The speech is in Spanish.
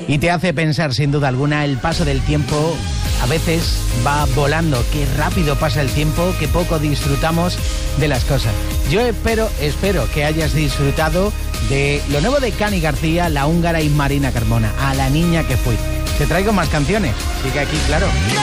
y te hace pensar sin duda alguna. El paso del tiempo a veces va volando, qué rápido pasa el tiempo, qué poco disfrutamos de las cosas. Yo espero que hayas disfrutado de lo nuevo de Cani García, La Húngara y Marina Carmona, A la niña que fui. Te traigo más canciones, sigue aquí, claro.